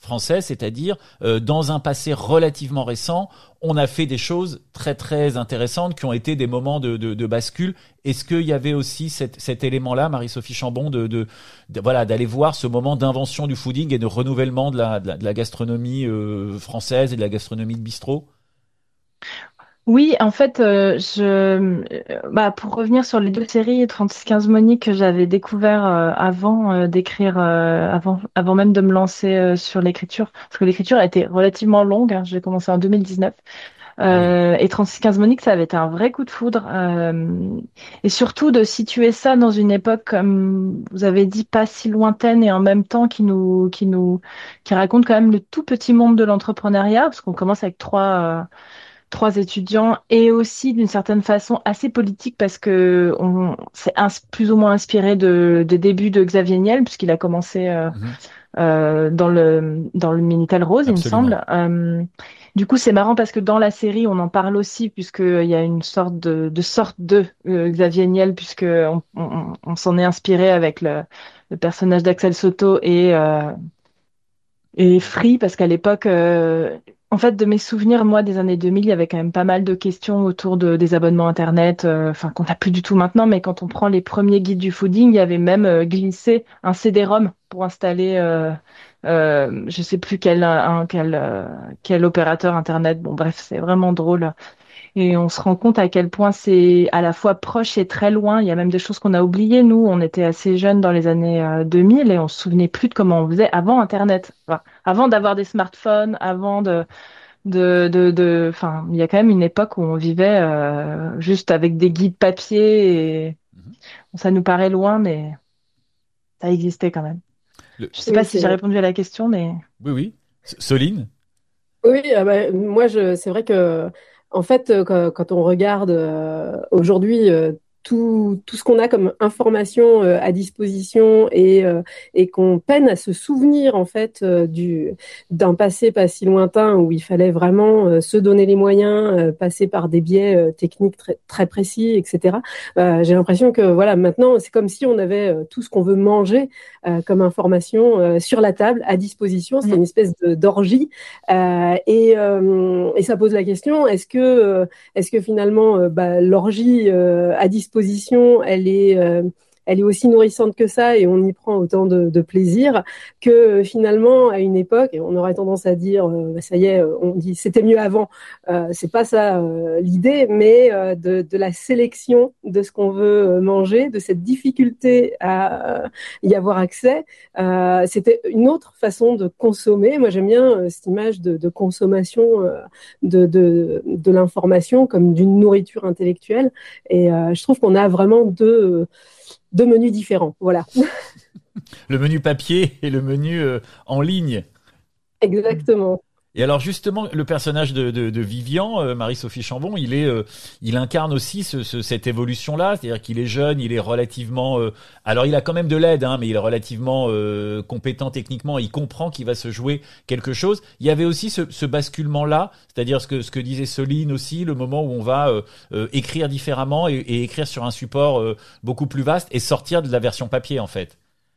français, c'est-à-dire dans un passé relativement récent, on a fait des choses très très intéressantes qui ont été des moments de bascule. Est-ce qu'il y avait aussi cet élément-là, Marie-Sophie Chambon, voilà, d'aller voir ce moment d'invention du fooding et de renouvellement de la gastronomie française et de la gastronomie de bistrot? Oui, en fait, pour revenir sur les deux séries 3615 Monique que j'avais découvert avant d'écrire, avant même de me lancer sur l'écriture, parce que l'écriture a été relativement longue, hein, j'ai commencé en 2019, Ah oui. et 3615 Monique, ça avait été un vrai coup de foudre, et surtout de situer ça dans une époque, comme vous avez dit, pas si lointaine et en même temps qui raconte quand même le tout petit monde de l'entrepreneuriat, parce qu'on commence avec trois étudiants et aussi d'une certaine façon assez politique parce que plus ou moins inspiré des débuts de Xavier Niel puisqu'il a commencé Mhm. dans le Minitel Rose, il me Absolument. semble. Du coup, c'est marrant parce que dans la série, on en parle aussi puisqu'il y a une sorte de Xavier Niel puisque on s'en est inspiré avec le personnage d'Axel Soto et Free, parce qu'à l'époque, en fait, de mes souvenirs, moi, des années 2000, il y avait quand même pas mal de questions autour des abonnements Internet, enfin, qu'on n'a plus du tout maintenant, mais quand on prend les premiers guides du fooding, il y avait même glissé un CD-ROM pour installer, je sais plus quel opérateur Internet. Bon, bref, c'est vraiment drôle. Et on se rend compte à quel point c'est à la fois proche et très loin. Il y a même des choses qu'on a oubliées. Nous, on était assez jeunes dans les années 2000 et on se souvenait plus de comment on faisait avant Internet. Enfin, avant d'avoir des smartphones, avant enfin, il y a quand même une époque où on vivait juste avec des guides papier et Mhm. ça nous paraît loin, mais ça existait quand même. Le- Je sais pas Oui, si j'ai c'est répondu à la question, mais Oui, oui. Soline? oui, moi c'est vrai que en fait quand on regarde aujourd'hui tout ce qu'on a comme information à disposition et qu'on peine à se souvenir en fait du d'un passé pas si lointain où il fallait vraiment se donner les moyens, passer par des biais techniques très très précis, etc. J'ai l'impression que voilà maintenant c'est comme si on avait tout ce qu'on veut manger comme information sur la table à disposition. C'est mm, une espèce d'orgie et ça pose la question, est-ce que finalement l'orgie à disposition, elle est aussi nourrissante que ça et on y prend autant de plaisir que finalement à une époque, et on aurait tendance à dire ça y est, on dit c'était mieux avant. C'est pas ça l'idée, mais de la sélection de ce qu'on veut manger, de cette difficulté à y avoir accès. C'était une autre façon de consommer. Moi, j'aime bien cette image de consommation de l'information comme d'une nourriture intellectuelle. Et je trouve qu'on a vraiment deux menus différents. Voilà, Le menu papier et le menu en ligne. mm. exactement. Et alors justement, le personnage de Vivian, Marie-Sophie Chambon, il incarne aussi cette évolution-là, c'est-à-dire qu'il est jeune, il est relativement, alors il a quand même de l'aide, hein, mais il est relativement compétent techniquement, il comprend qu'il va se jouer quelque chose. Il y avait aussi ce basculement-là, c'est-à-dire ce que disait Soline aussi, le moment où on va écrire différemment et écrire sur un support beaucoup plus vaste et sortir de la version papier en fait.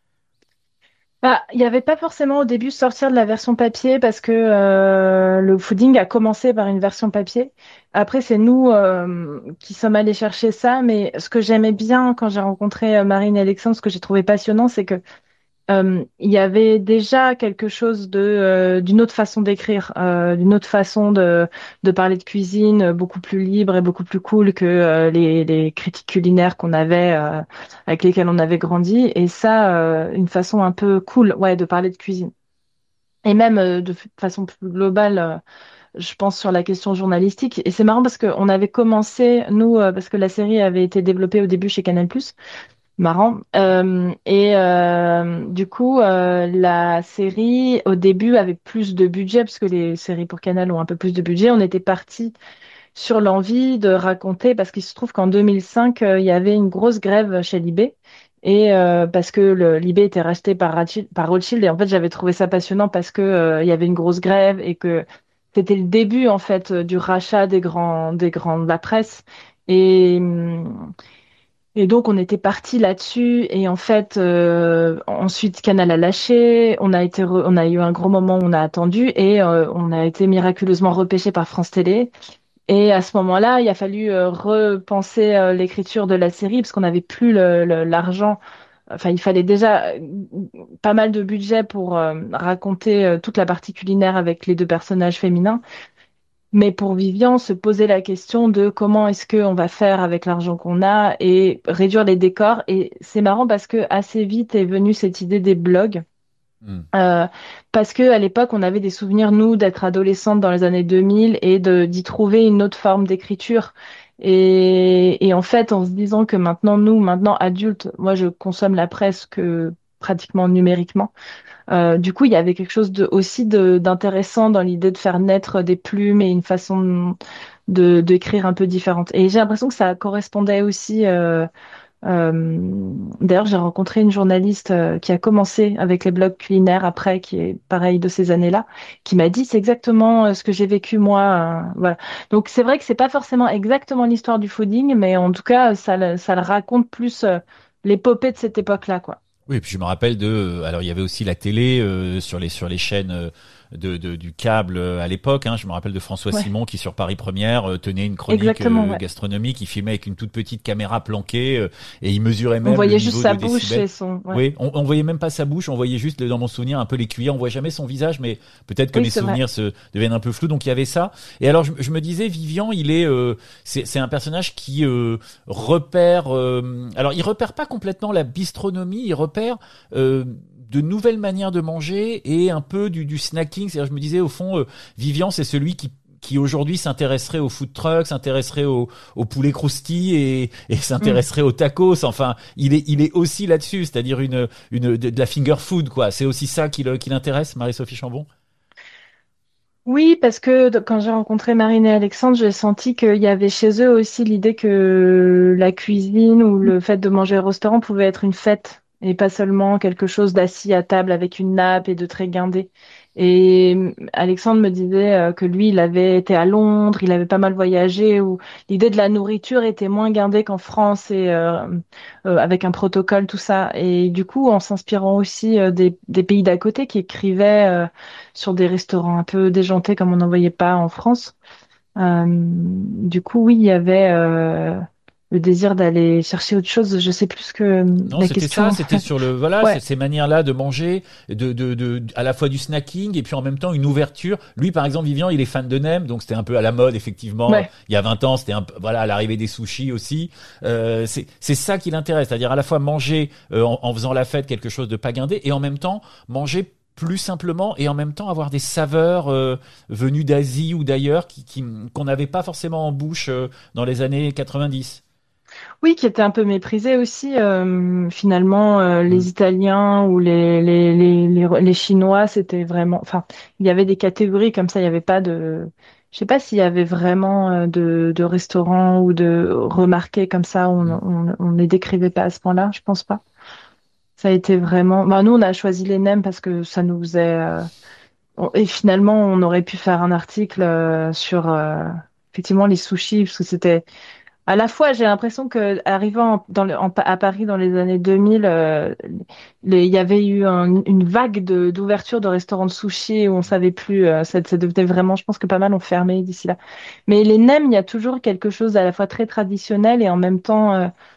Bah, il n'y avait pas forcément au début sortir de la version papier parce que le fooding a commencé par une version papier. Après, c'est nous qui sommes allés chercher ça. Mais ce que j'aimais bien quand j'ai rencontré Marine et Alexandre, ce que j'ai trouvé passionnant, c'est que il y avait déjà quelque chose d'une autre façon d'écrire, d'une autre façon de parler de cuisine, beaucoup plus libre et beaucoup plus cool que les critiques culinaires qu'on avait, avec lesquelles on avait grandi. Et ça, une façon un peu cool, ouais, de parler de cuisine. Et même de façon plus globale, je pense sur la question journalistique. Et c'est marrant parce qu'on avait commencé, nous, parce que la série avait été développée au début chez Canal+. Marrant. Et du coup, la série, au début, avait plus de budget, parce que les séries pour Canal ont un peu plus de budget. On était parti sur l'envie de raconter, parce qu'il se trouve qu'en 2005, il y avait une grosse grève chez Libé. Et parce que Libé était racheté par Rothschild. Et en fait, j'avais trouvé ça passionnant parce que il y avait une grosse grève et que c'était le début, en fait, du rachat des grands de la presse. Et, Et donc, on était parti là-dessus. Et en fait, ensuite, Canal a lâché. On a eu un gros moment où on a attendu et on a été miraculeusement repêché par France Télé. Et à ce moment-là, il a fallu repenser l'écriture de la série parce qu'on n'avait plus l'argent. Enfin, il fallait déjà pas mal de budget pour raconter toute la partie culinaire avec les deux personnages féminins. Mais pour Vivian, se poser la question de comment est-ce qu'on va faire avec l'argent qu'on a et réduire les décors. Et c'est marrant parce que assez vite est venue cette idée des blogs. Hmm. Parce que à l'époque, on avait des souvenirs, nous, d'être adolescentes dans les années 2000 et d'y trouver une autre forme d'écriture. Et en fait, en se disant que maintenant adultes, moi, je consomme la presse que pratiquement numériquement. Du coup, il y avait quelque chose d'intéressant dans l'idée de faire naître des plumes et une façon d'écrire un peu différente. Et j'ai l'impression que ça correspondait aussi. D'ailleurs, j'ai rencontré une journaliste qui a commencé avec les blogs culinaires après, qui est pareil de ces années-là, qui m'a dit c'est exactement ce que j'ai vécu moi. Voilà. Donc c'est vrai que c'est pas forcément exactement l'histoire du fooding, mais en tout cas, ça le raconte plus l'épopée de cette époque-là, quoi. Oui, et puis je me rappelle alors il y avait aussi la télé sur les chaînes du câble à l'époque. Hein. Je me rappelle de François Ouais, Simon qui sur Paris Première tenait une chronique exactement, ouais. gastronomique. Il filmait avec une toute petite caméra planquée et il mesurait On même le voyait juste niveau sa de bouche décibels. et son. Ouais. Oui, on voyait même pas sa bouche, on voyait juste dans mon souvenir un peu les cuillères. On voit jamais son visage, mais peut-être que Oui, mes c'est vrai. souvenirs se deviennent un peu flous. Donc il y avait ça. Et alors je me disais, Vivian, c'est un personnage qui repère. Alors il repère pas complètement la bistronomie, il repère de nouvelles manières de manger et un peu du snacking. C'est-à-dire, je me disais, au fond, Vivian, c'est celui qui aujourd'hui s'intéresserait aux food trucks, s'intéresserait au poulet crousti et Mm. s'intéresserait aux tacos. Enfin, il est aussi là-dessus, c'est-à-dire de la finger food, quoi. C'est aussi ça qui l'intéresse, Marie-Sophie Chambon. Oui, parce que quand j'ai rencontré Marine et Alexandre, j'ai senti qu'il y avait chez eux aussi l'idée que la cuisine ou le fait de manger au restaurant pouvait être une fête et pas seulement quelque chose d'assis à table avec une nappe et de très guindé. Et Alexandre me disait que lui, il avait été à Londres, il avait pas mal voyagé, où l'idée de la nourriture était moins guindée qu'en France et avec un protocole, tout ça. Et du coup, en s'inspirant aussi des pays d'à côté qui écrivaient sur des restaurants un peu déjantés comme on n'en voyait pas en France. Du coup, oui, il y avait le désir d'aller chercher autre chose. Je sais plus que Non, la c'était ça, question. c'était sur voilà, Ouais, ces manières-là de manger, à la fois du snacking et puis en même temps une ouverture. Lui, par exemple, Vivian, il est fan de nem, donc c'était un peu à la mode, effectivement. ouais. Il y a 20 ans, c'était voilà, à l'arrivée des sushis aussi. C'est ça qui l'intéresse, c'est-à-dire à la fois manger en faisant la fête quelque chose de pas guindé et en même temps manger plus simplement et en même temps avoir des saveurs venues d'Asie ou d'ailleurs qu'on n'avait pas forcément en bouche dans les années 90. Oui, qui était un peu méprisé aussi. Finalement, Mm. les Italiens ou les Chinois, c'était vraiment. Enfin, il y avait des catégories comme ça. Il n'y avait pas de. Je sais pas s'il y avait vraiment de restaurants ou de remarqués comme ça. Mm. On les décrivait pas à ce point-là. Je pense pas. Ça a été vraiment. Bah, nous, on a choisi les nems parce que ça nous faisait. Et finalement, on aurait pu faire un article sur effectivement les sushis parce que c'était à la fois, j'ai l'impression que arrivant à Paris dans les années 2000, il y avait eu une vague d'ouverture de restaurants de sushi où on savait plus, ça devenait vraiment, je pense que pas mal ont fermé d'ici là. Mais les nems, il y a toujours quelque chose à la fois très traditionnel et en même temps,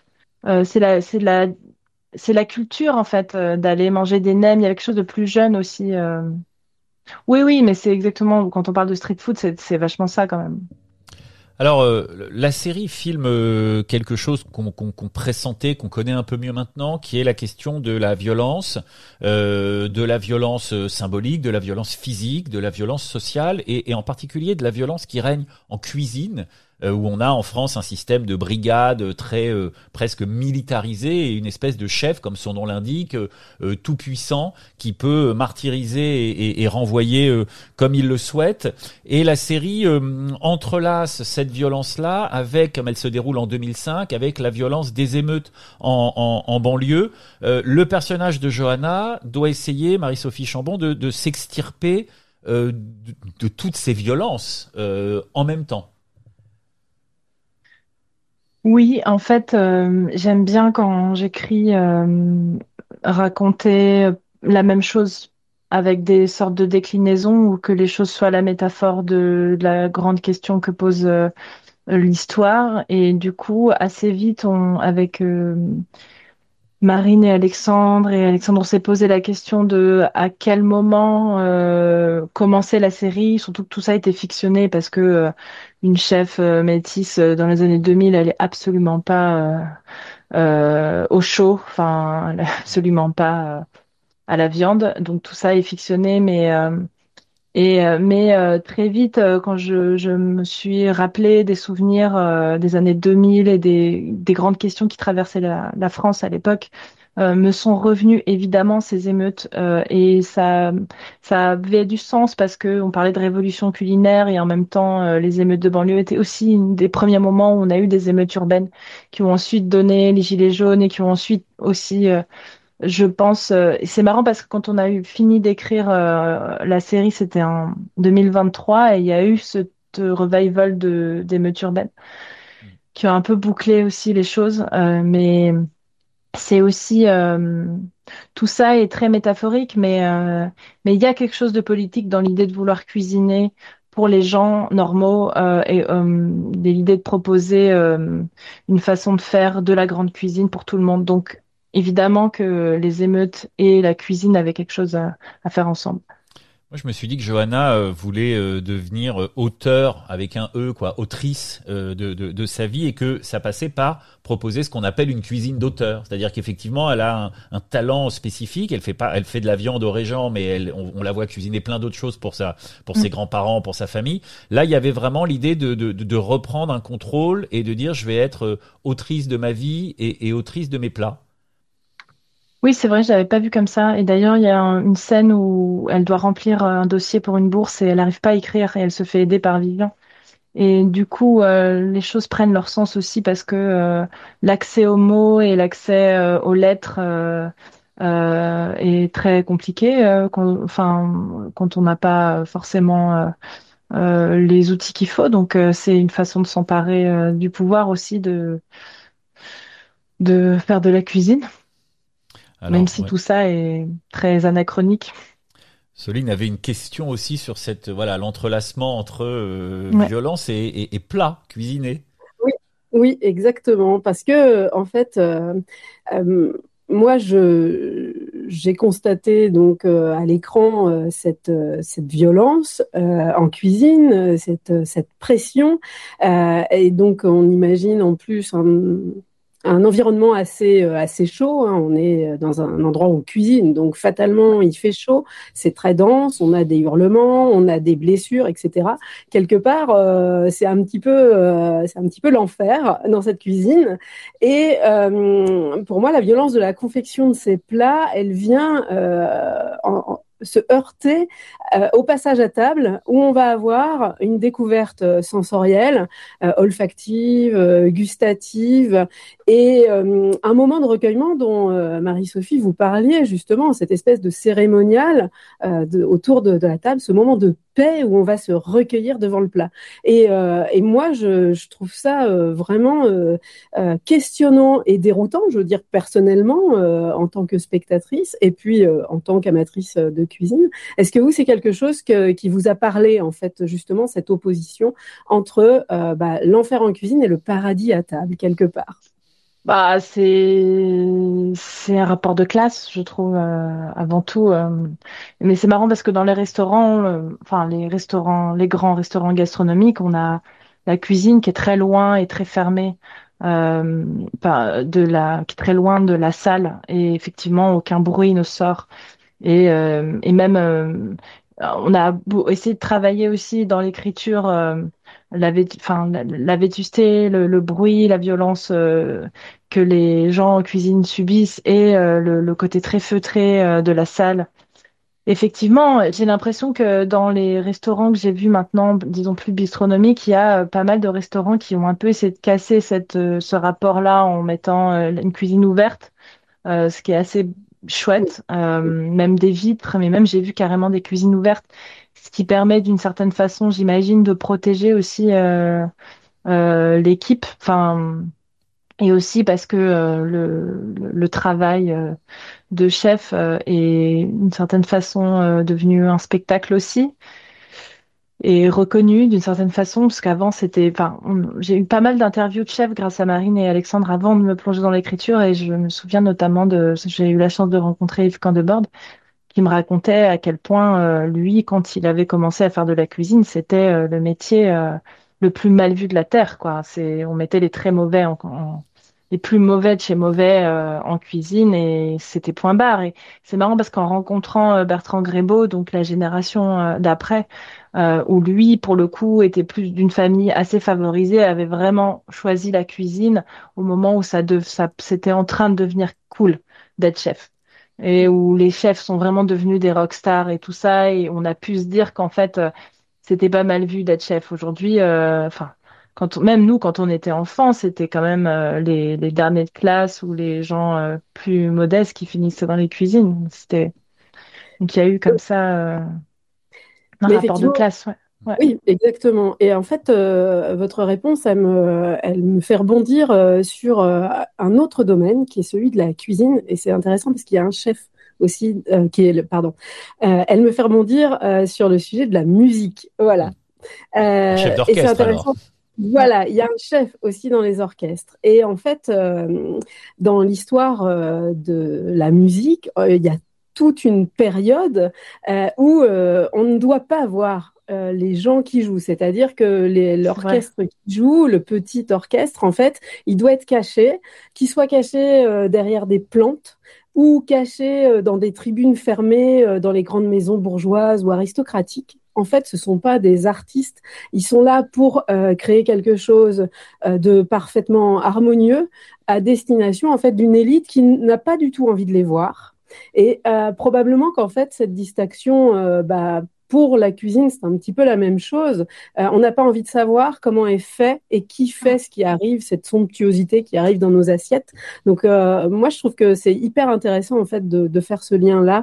c'est la culture en fait d'aller manger des nems. Il y a quelque chose de plus jeune aussi. Oui, oui, mais c'est exactement quand on parle de street food, c'est vachement ça quand même. Alors, la série filme quelque chose qu'on pressentait, qu'on connaît un peu mieux maintenant, qui est la question de la violence symbolique, de la violence physique, de la violence sociale, et en particulier de la violence qui règne en cuisine, où on a en France un système de brigade très presque militarisé et une espèce de chef, comme son nom l'indique, tout puissant, qui peut martyriser et renvoyer comme il le souhaite. Et la série entrelace cette violence-là avec, comme elle se déroule en 2005, avec la violence des émeutes en banlieue. Le personnage de Johanna doit essayer, Marie-Sophie Chambon, de s'extirper toutes ces violences en même temps. Oui, en fait, j'aime bien quand j'écris raconter la même chose avec des sortes de déclinaisons ou que les choses soient la métaphore de la grande question que pose l'histoire. Et du coup, assez vite, avec Marine et Alexandre, on s'est posé la question de à quel moment commencer la série, surtout que tout ça a été fictionné parce que une chef métisse dans les années 2000, elle est absolument pas au chaud, enfin, elle est absolument pas à la viande. Donc tout ça est fictionné, mais très vite, quand je me suis rappelé des souvenirs des années 2000 et des grandes questions qui traversaient la France à l'époque, me sont revenues évidemment ces émeutes et ça avait du sens parce que on parlait de révolution culinaire et en même temps les émeutes de banlieue étaient aussi une des premiers moments où on a eu des émeutes urbaines qui ont ensuite donné les gilets jaunes et qui ont ensuite aussi je pense, et c'est marrant parce que quand on a eu fini d'écrire la série, c'était en 2023 et il y a eu ce revival d'émeutes urbaines qui ont un peu bouclé aussi les choses. Mais c'est aussi, tout ça est très métaphorique, mais il y a quelque chose de politique dans l'idée de vouloir cuisiner pour les gens normaux l'idée de proposer une façon de faire de la grande cuisine pour tout le monde. Donc, évidemment que les émeutes et la cuisine avaient quelque chose à faire ensemble. Moi, je me suis dit que Johanna voulait devenir auteur avec un E, quoi, autrice de sa vie, et que ça passait par proposer ce qu'on appelle une cuisine d'auteur. C'est-à-dire qu'effectivement, elle a un talent spécifique. Elle fait de la viande au régent, mais on la voit cuisiner plein d'autres choses pour ses Mm. grands-parents, pour sa famille. Là, il y avait vraiment l'idée de reprendre un contrôle et de dire, je vais être autrice de ma vie et autrice de mes plats. Oui, c'est vrai, je l'avais pas vu comme ça. Et d'ailleurs, il y a une scène où elle doit remplir un dossier pour une bourse et elle n'arrive pas à écrire et elle se fait aider par Vivian. Et du coup, les choses prennent leur sens aussi parce que l'accès aux mots et l'accès aux lettres est très compliqué quand on n'a pas forcément les outils qu'il faut. Donc, c'est une façon de s'emparer du pouvoir aussi de faire de la cuisine, même Alors, si ouais. tout ça est très anachronique. Soline avait une question aussi sur l'entrelacement entre Ouais. violence et plat cuisiné. Oui, oui, exactement. Parce que, en fait, euh, moi, j'ai constaté donc à l'écran cette violence en cuisine, cette pression, et donc on imagine en plus un environnement assez chaud, hein. On est dans un endroit où on cuisine, donc fatalement il fait chaud, c'est très dense, on a des hurlements, on a des blessures, etc. Quelque part, c'est un petit peu l'enfer dans cette cuisine. Et pour moi, la violence de la confection de ces plats, elle vient se heurter au passage à table où on va avoir une découverte sensorielle, olfactive, gustative et un moment de recueillement dont Marie-Sophie vous parliez justement, cette espèce de cérémonial autour de la table, ce moment de paix où on va se recueillir devant le plat. Et moi, je trouve ça vraiment questionnant et déroutant, je veux dire personnellement, en tant que spectatrice et puis en tant qu'amatrice de cuisine. Est-ce que vous, c'est quelque chose qui vous a parlé, en fait, justement, cette opposition entre l'enfer en cuisine et le paradis à table, quelque part? Bah, c'est un rapport de classe, je trouve, avant tout. Mais c'est marrant parce que dans les restaurants, enfin les grands restaurants gastronomiques, on a la cuisine qui est très loin et très fermée, qui est très loin de la salle. Et effectivement, aucun bruit ne sort. Et même, on a essayé de travailler aussi dans l'écriture la vétusté, le bruit, la violence que les gens en cuisine subissent et le côté très feutré de la salle. Effectivement, j'ai l'impression que dans les restaurants que j'ai vus maintenant, disons plus bistronomiques, il y a pas mal de restaurants qui ont un peu essayé de casser ce rapport-là en mettant une cuisine ouverte ce qui est assez chouette, même des vitres, mais même j'ai vu carrément des cuisines ouvertes, ce qui permet d'une certaine façon, j'imagine, de protéger aussi l'équipe. Enfin, Et aussi parce que le travail de chef est d'une certaine façon devenu un spectacle aussi et reconnu d'une certaine façon, parce qu'avant c'était, enfin, j'ai eu pas mal d'interviews de chefs grâce à Marine et Alexandre avant de me plonger dans l'écriture, et je me souviens notamment j'ai eu la chance de rencontrer Yves Candebord, qui me racontait à quel point lui, quand il avait commencé à faire de la cuisine, c'était le métier le plus mal vu de la terre, quoi. On mettait les très mauvais les plus mauvais de chez mauvais en cuisine, et c'était point barre. Et c'est marrant parce qu'en rencontrant Bertrand Grébeau, donc la génération d'après, où lui, pour le coup, était plus d'une famille assez favorisée, avait vraiment choisi la cuisine au moment où c'était en train de devenir cool d'être chef. Et où les chefs sont vraiment devenus des rockstars et tout ça, et on a pu se dire qu'en fait, c'était pas mal vu d'être chef. Aujourd'hui, enfin, même nous, quand on était enfants, c'était quand même les derniers de classe ou les gens plus modestes qui finissaient dans les cuisines. Donc il y a eu comme ça un Mais rapport de effectivement, classe, ouais. Ouais. oui, exactement. Et en fait, votre réponse, elle me fait rebondir sur un autre domaine qui est celui de la cuisine. Et c'est intéressant parce qu'il y a un chef aussi qui est pardon. Elle me fait rebondir sur le sujet de la musique. Voilà. Un chef Et c'est d'orchestre alors. intéressant. Voilà, il y a un chef aussi dans les orchestres. Et en fait, dans l'histoire de la musique, il y a toute une période où on ne doit pas voir les gens qui jouent. C'est-à-dire que C'est vrai. l'orchestre qui joue, le petit orchestre, en fait, il doit être caché, qu'il soit caché derrière des plantes ou caché dans des tribunes fermées dans les grandes maisons bourgeoises ou aristocratiques. En fait, ce sont pas des artistes, ils sont là pour créer quelque chose de parfaitement harmonieux à destination en fait d'une élite qui n'a pas du tout envie de les voir. Et probablement qu'en fait cette distinction, pour la cuisine, c'est un petit peu la même chose. On n'a pas envie de savoir comment est fait et qui fait ce qui arrive, cette somptuosité qui arrive dans nos assiettes. Donc moi, je trouve que c'est hyper intéressant en fait de faire ce lien-là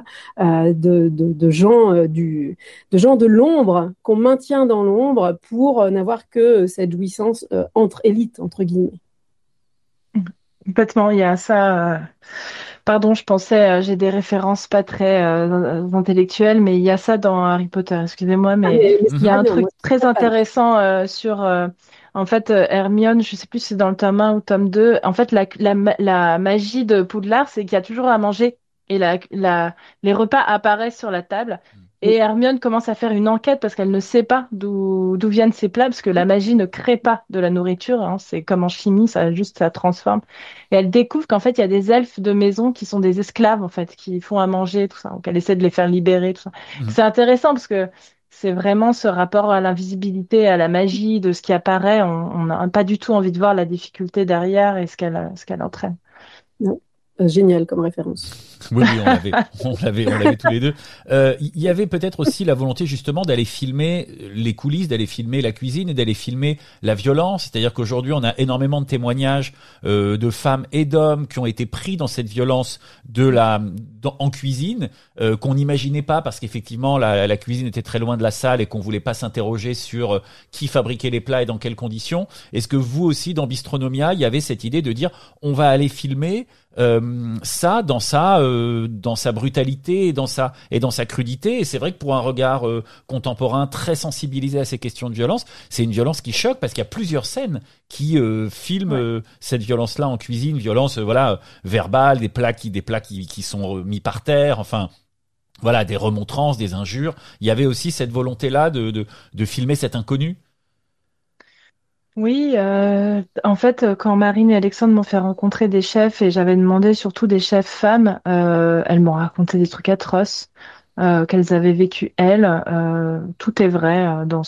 de gens de gens de l'ombre qu'on maintient dans l'ombre pour n'avoir que cette jouissance entre élites entre guillemets. Complètement, il y a ça. Pardon, je pensais, j'ai des références pas très intellectuelles, mais il y a ça dans Harry Potter, excusez-moi, Ah, mais mais il c'est y a très un bien, truc moi je suis très très fan. intéressant sur, en fait, Hermione, je sais plus si c'est dans le tome 1 ou tome 2, en fait, la magie de Poudlard, c'est qu'il y a toujours à manger et les repas apparaissent sur la table. Et Hermione commence à faire une enquête parce qu'elle ne sait pas d'où viennent ces plats, parce que la magie ne crée pas de la nourriture, hein, c'est comme en chimie, ça transforme. Et elle découvre qu'en fait, il y a des elfes de maison qui sont des esclaves, en fait, qui font à manger, tout ça. Donc, elle essaie de les faire libérer, tout ça. Mhm. C'est intéressant parce que c'est vraiment ce rapport à l'invisibilité, à la magie de ce qui apparaît. On n'a pas du tout envie de voir la difficulté derrière et ce qu'elle entraîne. Non. Génial comme référence. Oui, oui, on l'avait tous les deux. Il y avait peut-être aussi la volonté justement d'aller filmer les coulisses, d'aller filmer la cuisine et d'aller filmer la violence. C'est-à-dire qu'aujourd'hui, on a énormément de témoignages de femmes et d'hommes qui ont été pris dans cette violence en cuisine qu'on n'imaginait pas parce qu'effectivement la cuisine était très loin de la salle et qu'on voulait pas s'interroger sur qui fabriquait les plats et dans quelles conditions. Est-ce que vous aussi, dans Bistronomia, il y avait cette idée de dire on va aller filmer ça dans sa brutalité et dans sa crudité. Et c'est vrai que pour un regard contemporain très sensibilisé à ces questions de violence, c'est une violence qui choque parce qu'il y a plusieurs scènes qui filment Ouais. cette violence-là en cuisine, violence voilà verbale, des plats qui sont mis par terre, enfin. Voilà, des remontrances, des injures. Il y avait aussi cette volonté-là de filmer cet inconnu. Oui, en fait, quand Marine et Alexandre m'ont fait rencontrer des chefs et j'avais demandé surtout des chefs femmes, elles m'ont raconté des trucs atroces qu'elles avaient vécu elles. Tout est vrai dans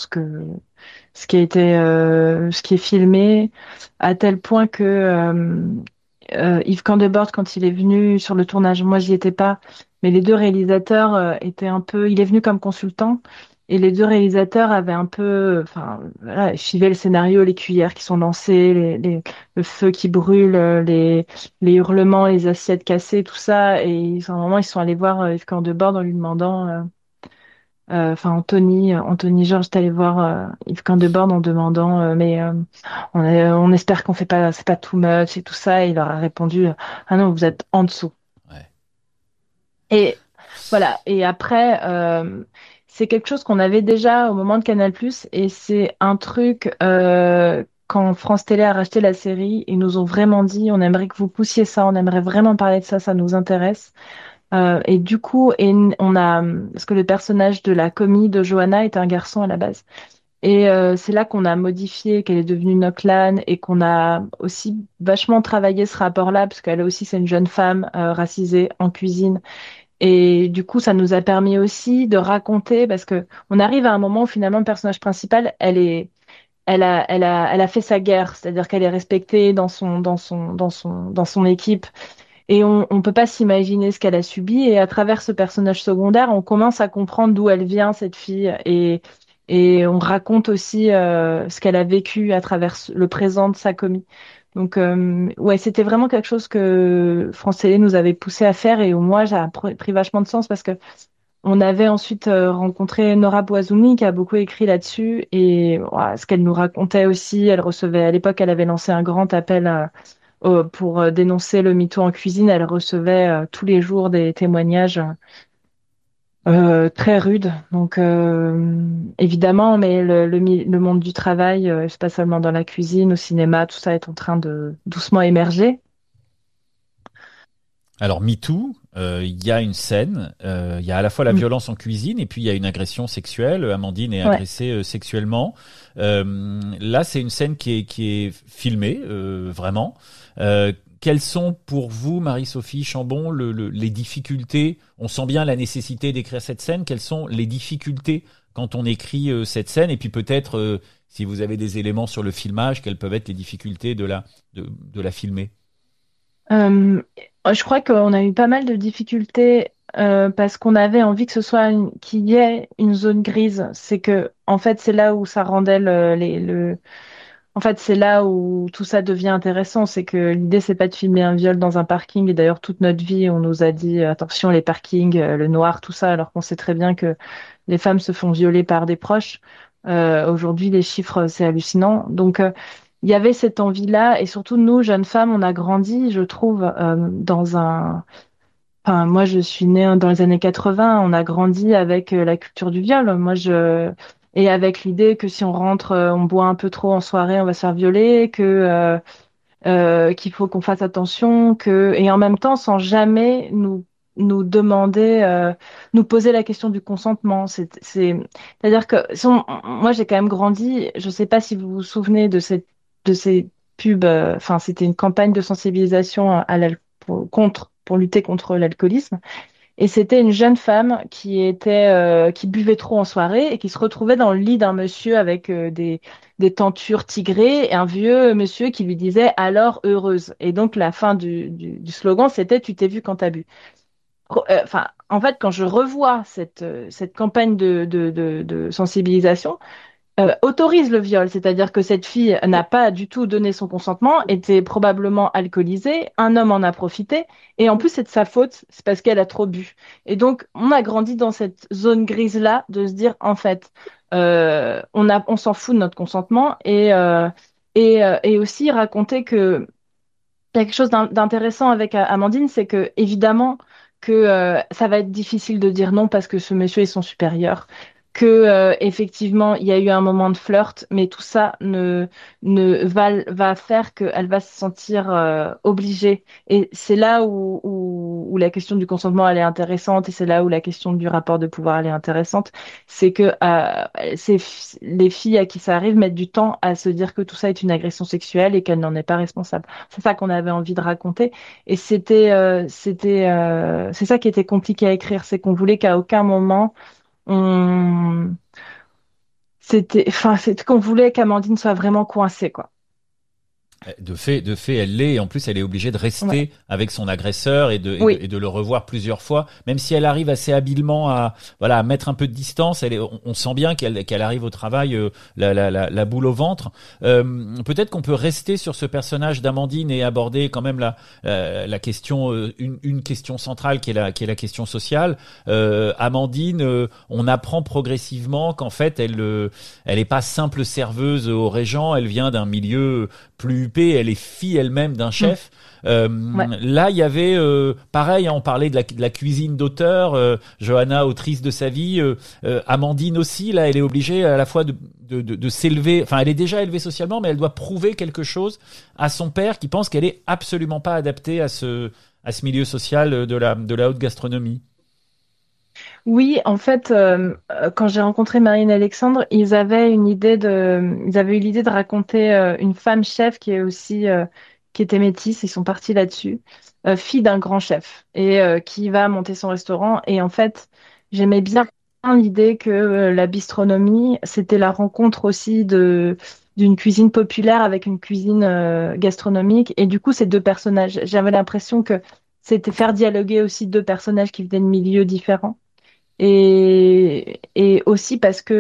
ce qui est filmé, à tel point que Yves Candebord, quand il est venu sur le tournage, moi j'y étais pas, mais les deux réalisateurs étaient un peu, il est venu comme consultant, et les deux réalisateurs avaient un peu, enfin, voilà, chivé le scénario, les cuillères qui sont lancées, le feu qui brûle, les hurlements, les assiettes cassées, tout ça, et à un moment ils sont allés voir Yves Candebord en lui demandant Enfin, Anthony Georges est allé voir Yves Candebord en demandant, on espère qu'on fait pas, c'est pas too much et tout ça. Et il leur a répondu, ah non, vous êtes en dessous. Ouais. Et voilà. Et après, c'est quelque chose qu'on avait déjà au moment de Canal+, et c'est un truc, quand France Télé a racheté la série, ils nous ont vraiment dit, on aimerait que vous poussiez ça, on aimerait vraiment parler de ça, ça nous intéresse. Et du coup, parce que le personnage de la commis de Johanna est un garçon à la base. Et c'est là qu'on a modifié, qu'elle est devenue Noclan et qu'on a aussi vachement travaillé ce rapport-là, parce qu'elle aussi, c'est une jeune femme racisée en cuisine. Et du coup, ça nous a permis aussi de raconter, parce que on arrive à un moment où finalement le personnage principal, elle a fait sa guerre, c'est-à-dire qu'elle est respectée dans son équipe. Et on peut pas s'imaginer ce qu'elle a subi. Et à travers ce personnage secondaire, on commence à comprendre d'où elle vient, cette fille. Et on raconte aussi ce qu'elle a vécu à travers le présent de sa commis. Donc, ouais, c'était vraiment quelque chose que France Télé nous avait poussé à faire. Et moi, ça a pris vachement de sens parce que on avait ensuite rencontré Nora Boisouni qui a beaucoup écrit là-dessus. Et ouais, ce qu'elle nous racontait aussi, elle recevait, à l'époque, elle avait lancé un grand appel pour dénoncer le MeToo en cuisine. Elle recevait tous les jours des témoignages très rudes. Donc évidemment, mais le monde du travail, c'est pas seulement dans la cuisine, au cinéma, tout ça est en train de doucement émerger. Alors MeToo, il y a une scène, il y a à la fois la Mm. violence en cuisine et puis il y a une agression sexuelle. Amandine est Ouais. agressée sexuellement. Là, c'est une scène qui est filmée vraiment. Quelles sont pour vous, Marie-Sophie Chambon, les difficultés? On sent bien la nécessité d'écrire cette scène. Quelles sont les difficultés quand on écrit cette scène? Et puis peut-être, si vous avez des éléments sur le filmage, quelles peuvent être les difficultés de la filmer? Euh, je crois qu'on a eu pas mal de difficultés parce qu'on avait envie que ce soit qu'il y ait une zone grise. C'est que en fait c'est là où ça rendait en fait, c'est là où tout ça devient intéressant. C'est que l'idée, c'est pas de filmer un viol dans un parking. Et d'ailleurs, toute notre vie, on nous a dit attention, les parkings, le noir, tout ça, alors qu'on sait très bien que les femmes se font violer par des proches. Aujourd'hui, les chiffres, c'est hallucinant. Donc, il y avait cette envie-là. Et surtout, nous, jeunes femmes, on a grandi, je trouve, dans un. Enfin, moi, je suis née dans les années 80. On a grandi avec la culture du viol. Et avec l'idée que si on rentre, on boit un peu trop en soirée, on va se faire violer, qu'il faut qu'on fasse attention, et en même temps, sans jamais nous demander, nous poser la question du consentement. C'est-à-dire que moi, j'ai quand même grandi. Je sais pas si vous vous souvenez de ces pubs. Enfin, c'était une campagne de sensibilisation pour lutter contre l'alcoolisme. Et c'était une jeune femme qui buvait trop en soirée et qui se retrouvait dans le lit d'un monsieur avec des tentures tigrées et un vieux monsieur qui lui disait alors heureuse. Et donc la fin du slogan, c'était tu t'es vu quand t'as bu. Enfin, en fait, quand je revois cette campagne de sensibilisation, autorise le viol, c'est-à-dire que cette fille n'a pas du tout donné son consentement, était probablement alcoolisée, un homme en a profité, et en plus c'est de sa faute, c'est parce qu'elle a trop bu. Et donc on a grandi dans cette zone grise-là de se dire en fait, on s'en fout de notre consentement et aussi raconter que il y a quelque chose d'intéressant avec Amandine, c'est que évidemment que ça va être difficile de dire non parce que ce monsieur est son supérieur, que effectivement il y a eu un moment de flirt, mais tout ça va faire qu'elle va se sentir obligée. Et c'est là où la question du consentement elle est intéressante et c'est là où la question du rapport de pouvoir elle est intéressante, c'est que les filles à qui ça arrive mettent du temps à se dire que tout ça est une agression sexuelle et qu'elle n'en est pas responsable. C'est ça qu'on avait envie de raconter. Et c'est ça qui était compliqué à écrire, c'est qu'on voulait qu'à aucun moment on, c'est qu'on voulait qu'Amandine soit vraiment coincée, quoi. De fait, elle l'est. Et en plus, elle est obligée de rester Ouais. avec son agresseur Oui. et de le revoir plusieurs fois. Même si elle arrive assez habilement à mettre un peu de distance, on sent bien qu'elle arrive au travail, la boule au ventre. Peut-être qu'on peut rester sur ce personnage d'Amandine et aborder quand même la question, une question centrale qui est la question sociale. Amandine, on apprend progressivement qu'en fait, elle est pas simple serveuse au régent. Elle vient d'un milieu plus huppé, elle est fille elle-même d'un chef. Ouais. Là, il y avait pareil, hein, on parlait de la cuisine d'auteur, Johanna, autrice de sa vie, Amandine aussi. Là, elle est obligée à la fois de s'élever. Enfin, elle est déjà élevée socialement, mais elle doit prouver quelque chose à son père qui pense qu'elle est absolument pas adaptée à ce milieu social de la haute gastronomie. Oui, en fait, quand j'ai rencontré Marine et Alexandre, ils avaient eu l'idée de raconter une femme chef qui est aussi, qui était métisse. Ils sont partis là-dessus, fille d'un grand chef et qui va monter son restaurant. Et en fait, j'aimais bien l'idée que la bistronomie, c'était la rencontre aussi d'une cuisine populaire avec une cuisine gastronomique. Et du coup, ces deux personnages, j'avais l'impression que c'était faire dialoguer aussi deux personnages qui venaient de milieux différents. Et aussi parce que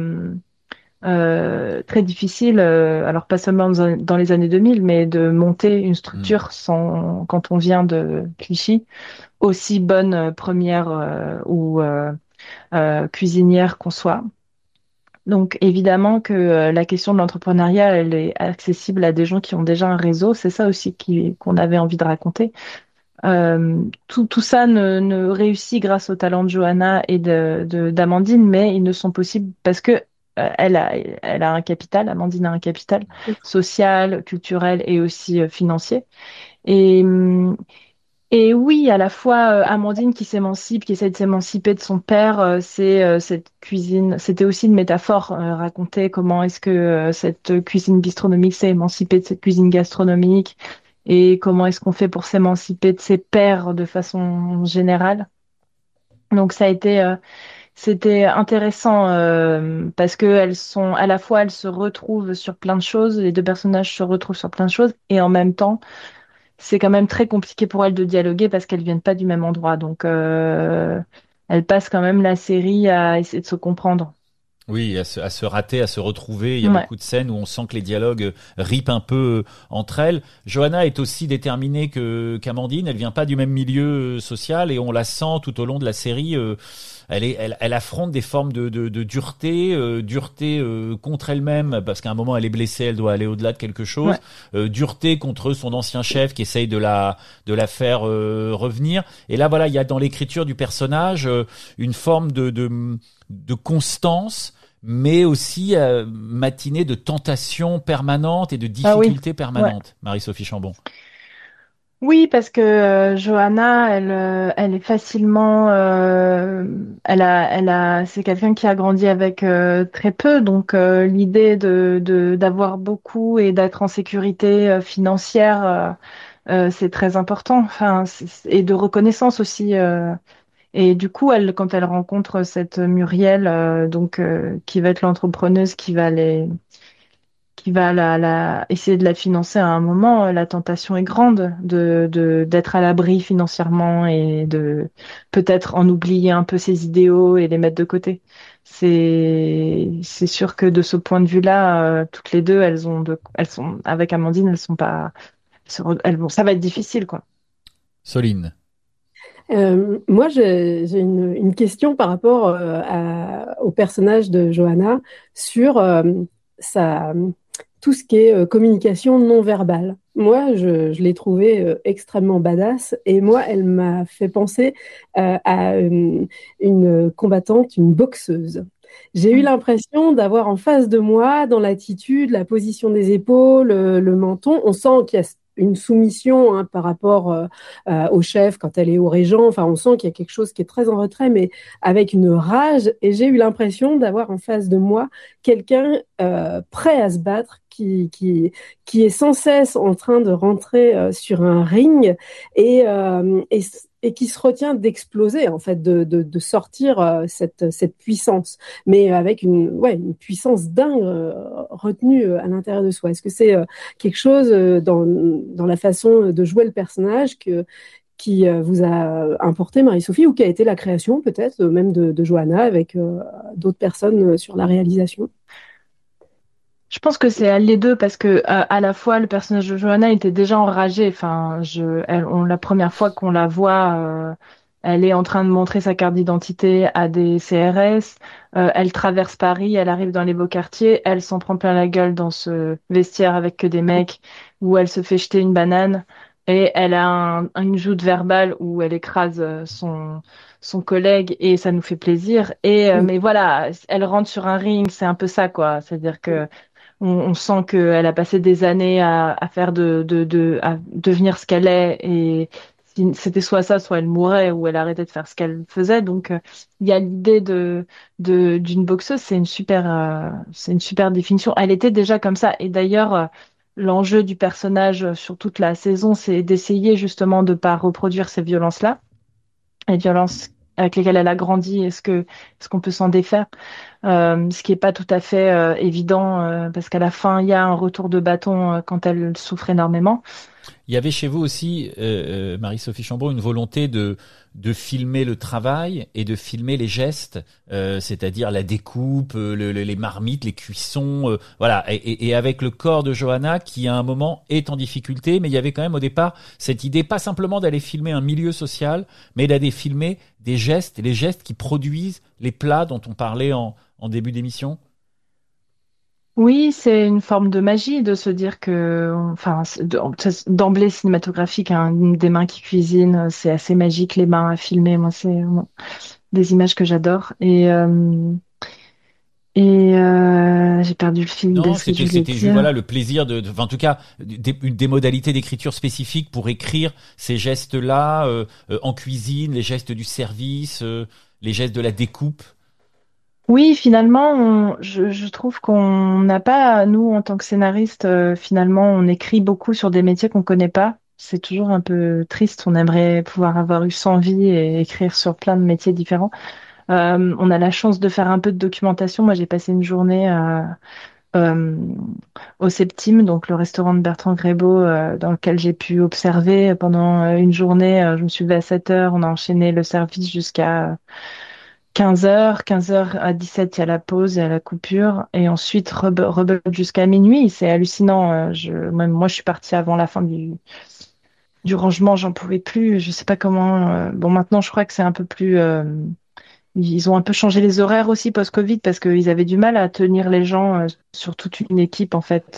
très difficile, alors pas seulement dans les années 2000, mais de monter une Hmm. structure quand on vient de Clichy, aussi bonne première ou cuisinière qu'on soit. Donc évidemment que la question de l'entrepreneuriat, elle est accessible à des gens qui ont déjà un réseau. C'est ça aussi qu'on avait envie de raconter. Tout ça ne réussit grâce au talent de Johanna et d'Amandine, mais ils ne sont possibles parce que elle a un capital, Amandine a un capital social, culturel et aussi financier. Et, hum, et oui, à la fois Amandine qui s'émancipe, qui essaie de s'émanciper de son père, c'est cette cuisine. C'était aussi une métaphore, raconter comment est-ce que cette cuisine bistronomique s'est émancipée de cette cuisine gastronomique et comment est-ce qu'on fait pour s'émanciper de ses pairs de façon générale. Donc ça a été, c'était intéressant parce que elles sont à la fois elles se retrouvent sur plein de choses, les deux personnages se retrouvent sur plein de choses et en même temps c'est quand même très compliqué pour elles de dialoguer parce qu'elles viennent pas du même endroit. Donc elles passent quand même la série à essayer de se comprendre. Oui, à se rater, à se retrouver. Il y a Ouais. beaucoup de scènes où on sent que les dialogues ripent un peu entre elles. Johanna est aussi déterminée qu'Amandine. Elle vient pas du même milieu social et on la sent tout au long de la série. Elle affronte des formes de dureté, dureté contre elle-même parce qu'à un moment elle est blessée, elle doit aller au-delà de quelque chose. Ouais. Dureté contre son ancien chef qui essaye de la faire revenir. Et là, voilà, il y a dans l'écriture du personnage une forme de constance, mais aussi matinée de tentation permanente et de Ah oui. difficultés Ouais. permanentes. Marie-Sophie Chambon. Oui, parce que Johanna, elle est facilement, c'est quelqu'un qui a grandi avec très peu, donc l'idée d'avoir beaucoup et d'être en sécurité financière, c'est très important. Enfin, et de reconnaissance aussi. Et du coup, quand elle rencontre cette Muriel, donc qui va être l'entrepreneuse qui va essayer de la financer à un moment, la tentation est grande d'être à l'abri financièrement et de peut-être en oublier un peu ses idéaux et les mettre de côté. C'est sûr que de ce point de vue-là, toutes les deux, elles sont, avec Amandine, elles sont pas, ça va être difficile, quoi. Soline. Moi, j'ai une question par rapport au personnage de Johanna sur sa, tout ce qui est communication non verbale. Moi, je l'ai trouvée extrêmement badass et moi, elle m'a fait penser à une combattante, une boxeuse. J'ai eu Mm. l'impression d'avoir en face de moi, dans l'attitude, la position des épaules, le menton, on sent qu'il y a une soumission hein, par rapport au chef quand elle est au régent. Enfin, on sent qu'il y a quelque chose qui est très en retrait, mais avec une rage. Et j'ai eu l'impression d'avoir en face de moi quelqu'un prêt à se battre, qui est sans cesse en train de rentrer sur un ring et et qui se retient d'exploser, en fait, de sortir cette puissance, mais avec une puissance dingue retenue à l'intérieur de soi. Est-ce que c'est quelque chose dans la façon de jouer le personnage qui vous a importé, Marie-Sophie, ou qui a été la création peut-être même de Johanna avec d'autres personnes sur la réalisation? Je pense que c'est les deux parce que à la fois le personnage de Johanna était déjà enragé. Enfin, la première fois qu'on la voit, elle est en train de montrer sa carte d'identité à des CRS. Elle traverse Paris, elle arrive dans les beaux quartiers, elle s'en prend plein la gueule dans ce vestiaire avec que des mecs où elle se fait jeter une banane et elle a une joute verbale où elle écrase son collègue et ça nous fait plaisir. Mais voilà, elle rentre sur un ring, c'est un peu ça quoi. C'est-à-dire que on sent qu'elle a passé des années à faire à devenir ce qu'elle est et c'était soit ça, soit elle mourait ou elle arrêtait de faire ce qu'elle faisait. Donc, il y a l'idée d'une boxeuse, c'est une super définition. Elle était déjà comme ça. Et d'ailleurs, l'enjeu du personnage sur toute la saison, c'est d'essayer justement de pas reproduire ces violences-là, les violences avec lesquelles elle a grandi. Est-ce qu'on peut s'en défaire? Ce qui est pas tout à fait évident parce qu'à la fin, il y a un retour de bâton quand elle souffre énormément. Il y avait chez vous aussi, Marie-Sophie Chambon, une volonté de filmer le travail et de filmer les gestes, c'est-à-dire la découpe, les marmites, les cuissons, voilà. Et avec le corps de Johanna qui à un moment est en difficulté, mais il y avait quand même au départ cette idée pas simplement d'aller filmer un milieu social, mais d'aller filmer des gestes, les gestes qui produisent les plats dont on parlait en début d'émission. Oui, c'est une forme de magie de se dire que, enfin, d'emblée cinématographique, hein, des mains qui cuisinent, c'est assez magique, les mains à filmer. Moi, c'est des images que j'adore. J'ai perdu le fil de Non, ce que je voulais c'était juste dire. voilà le plaisir enfin, en tout cas des modalités d'écriture spécifiques pour écrire ces gestes-là en cuisine, les gestes du service, les gestes de la découpe. Oui, finalement, je trouve qu'on n'a pas, nous, en tant que scénariste, finalement, on écrit beaucoup sur des métiers qu'on connaît pas. C'est toujours un peu triste. On aimerait pouvoir avoir eu 100 vies et écrire sur plein de métiers différents. On a la chance de faire un peu de documentation. Moi, j'ai passé une journée euh, au Septime, donc le restaurant de Bertrand Grébeau, dans lequel j'ai pu observer pendant une journée. Je me suis levée à 7 heures. On a enchaîné le service jusqu'à 15 heures à 17, il y a la pause, il y a la coupure, et ensuite rebelote jusqu'à minuit. C'est hallucinant. Même moi, je suis partie avant la fin du rangement, j'en pouvais plus. Je sais pas comment. Bon, maintenant, je crois que c'est un peu plus. Ils ont un peu changé les horaires aussi post-Covid parce qu'ils avaient du mal à tenir les gens sur toute une équipe, en fait.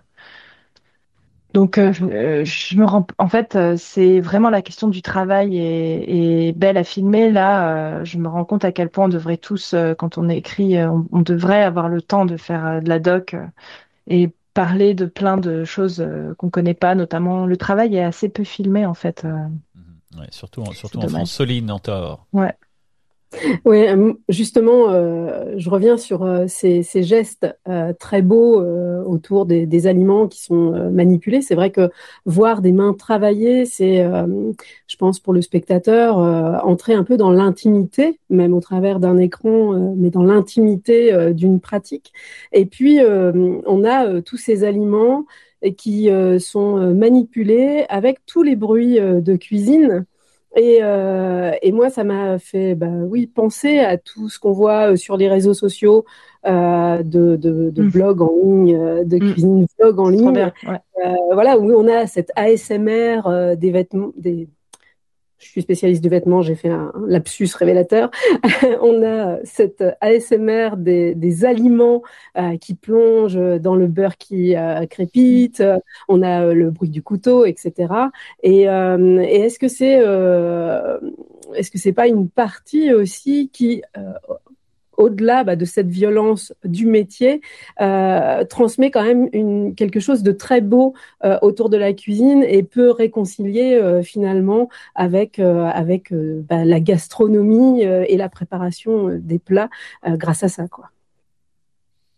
Donc, je me rends, en fait, c'est vraiment la question du travail est belle à filmer. Là, je me rends compte à quel point on devrait tous, quand on écrit, on devrait avoir le temps de faire de la doc et parler de plein de choses qu'on connaît pas, notamment le travail est assez peu filmé, en fait. Ouais, C'est surtout en France. dommage. Soline en tort. Ouais. Oui, justement, je reviens sur ces gestes très beaux autour des aliments qui sont manipulés. C'est vrai que voir des mains travailler, c'est, je pense, pour le spectateur, entrer un peu dans l'intimité, même au travers d'un écran, mais dans l'intimité d'une pratique. Et puis, on a tous ces aliments qui sont manipulés avec tous les bruits de cuisine et moi, ça m'a fait, bah, oui, penser à tout ce qu'on voit sur les réseaux sociaux, de Mm. blogs en ligne, de Mm. cuisine vlog en C'est trop ligne. bien. Ouais. Voilà, où on a cette ASMR des vêtements, je suis spécialiste du vêtement, j'ai fait un lapsus révélateur. On a cette ASMR des aliments qui plongent dans le beurre qui crépite. On a le bruit du couteau, etc. Et est-ce que c'est pas une partie aussi qui au-delà de cette violence du métier, transmet quand même quelque chose de très beau autour de la cuisine et peut réconcilier finalement avec la gastronomie et la préparation des plats grâce à ça, quoi.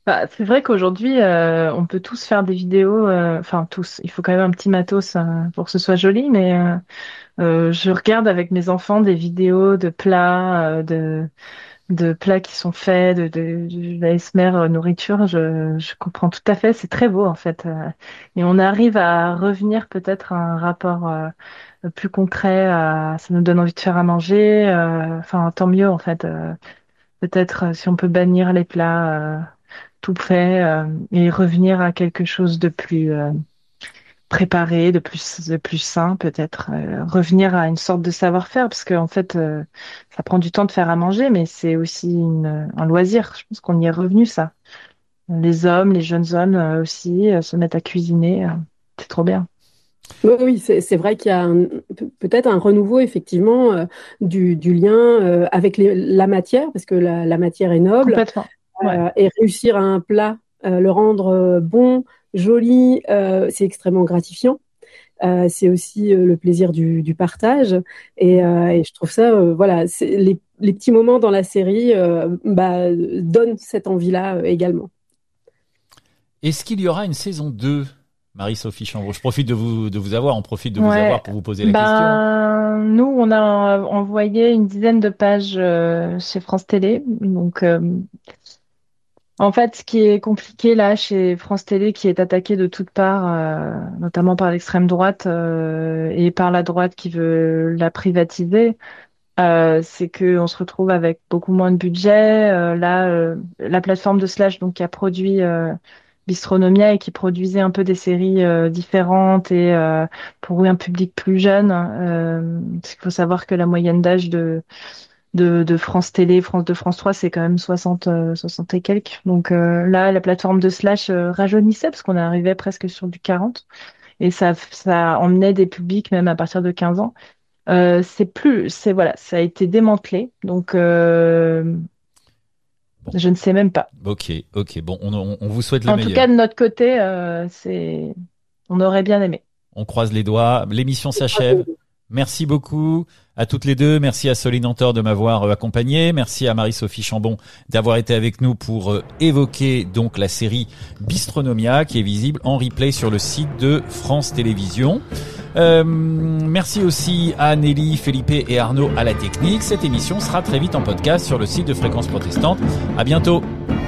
Bah, c'est vrai qu'aujourd'hui, on peut tous faire des vidéos, enfin tous. Il faut quand même un petit matos pour que ce soit joli, mais je regarde avec mes enfants des vidéos de plats, de plats qui sont faits, de l'ASMR nourriture. Je comprends tout à fait. C'est très beau en fait, et on arrive à revenir peut-être à un rapport plus concret. Ça nous donne envie de faire à manger. Enfin, tant mieux en fait. Peut-être si on peut bannir les plats tout fait et revenir à quelque chose de plus préparé, de plus sain, peut-être revenir à une sorte de savoir-faire, parce qu'en fait, ça prend du temps de faire à manger, mais c'est aussi un loisir. Je pense qu'on y est revenu, ça. Les hommes, les jeunes hommes aussi se mettent à cuisiner. C'est trop bien. Oui, oui, c'est vrai qu'il y a peut-être un renouveau effectivement du lien avec la matière, parce que la matière est noble, Complètement. Ouais. et réussir à un plat, le rendre bon, joli, c'est extrêmement gratifiant. C'est aussi le plaisir du partage, et je trouve ça, voilà, les petits moments dans la série donnent cette envie-là également. Est-ce qu'il y aura une saison 2, Marie-Sophie Chambon? Je profite de vous avoir, on profite de vous Ouais. avoir pour vous poser la question. Nous, on a envoyé une dizaine de pages chez France Télé. Donc, en fait, ce qui est compliqué là chez France Télé, qui est attaqué de toutes parts, notamment par l'extrême droite et par la droite qui veut la privatiser, c'est que on se retrouve avec beaucoup moins de budget. Là, la plateforme de Slash, donc qui a produit Bistronomia et qui produisait un peu des séries différentes et pour un public plus jeune. Parce qu'il faut savoir que la moyenne d'âge de France Télé, de France 3, c'est quand même 60 et quelques. Donc là, la plateforme de Slash rajeunissait parce qu'on arrivait presque sur du 40 et ça emmenait des publics même à partir de 15 ans. Voilà, ça a été démantelé. Donc Bon. je ne sais même pas. Ok, bon, on vous souhaite le En meilleur. tout cas, de notre côté, on aurait bien aimé. On croise les doigts, l'émission s'achève. Merci beaucoup à toutes les deux. Merci à Soline Antor de m'avoir accompagné. Merci à Marie-Sophie Chambon d'avoir été avec nous pour évoquer donc la série Bistronomia qui est visible en replay sur le site de France Télévisions. Merci aussi à Nelly, Felipe et Arnaud à la technique. Cette émission sera très vite en podcast sur le site de Fréquence Protestante. À bientôt.